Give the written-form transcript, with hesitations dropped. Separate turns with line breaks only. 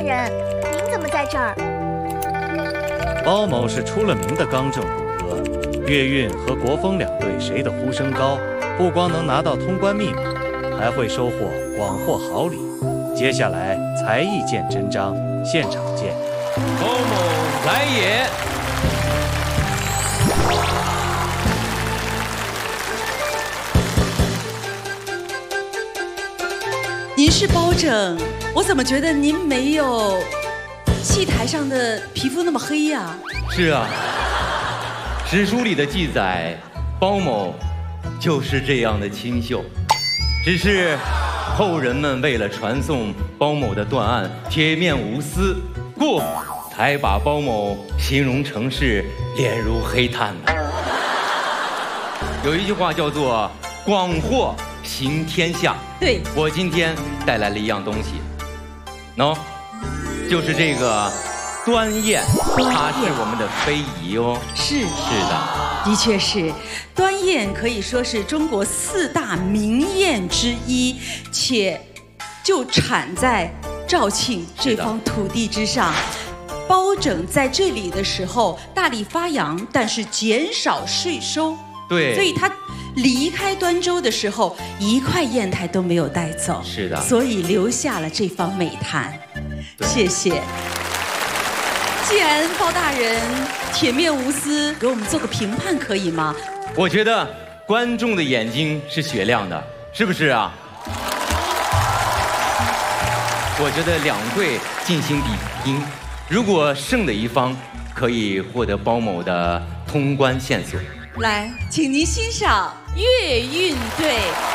人，您怎么在这儿？
包某是出了名的刚正不阿，粤韵和国风两队谁的呼声高，不光能拿到通关密码，还会收获广获好礼。接下来才艺见真章，现场见。
包某来也。
您是包拯，我怎么觉得您没有戏台上的皮肤那么黑呀？
是啊，史书里的记载，包某就是这样的清秀，只是后人们为了传颂包某的断案铁面无私，故才把包某形容成是脸如黑炭的。有一句话叫做“广获行天下”，
对，
我今天带来了一样东西，喏，就是这个端砚，它是我们的非遗哦。
是
的，
的确是，端砚可以说是中国4大名砚之一，且就产在肇庆这方土地之上。包拯在这里的时候大力发扬，但是减少税收。
对，
所以他离开端州的时候，1块砚台都没有带走。
是的，
所以留下了这方美谈。谢谢。既然包大人铁面无私，给我们做个评判可以吗？
我觉得观众的眼睛是雪亮的，是不是啊？我觉得2队进行比拼，如果胜的一方可以获得包某的通关线索。
来，请您欣赏粤韵队